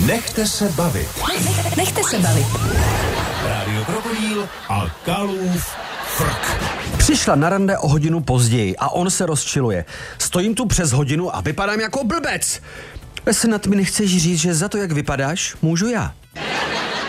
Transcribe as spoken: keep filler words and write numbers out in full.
Nechte se bavit. Nechte se bavit. Rádio Krokodýl a Kalův frk. Přišla na rande o hodinu později a on se rozčiluje. Stojím tu přes hodinu a vypadám jako blbec. Snad mi nechceš říct, že za to, jak vypadáš, můžu já.